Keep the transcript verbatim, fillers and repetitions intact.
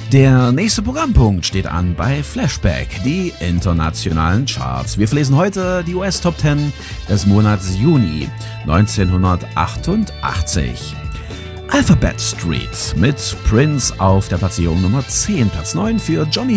Der nächste Programmpunkt steht an bei Flashback, die internationalen Charts. Wir verlesen heute die U S Top zehn des Monats Juni neunzehnhundertachtundachtzig. Alphabet Street mit Prince auf der Platzierung Nummer zehn, Platz neun für Johnny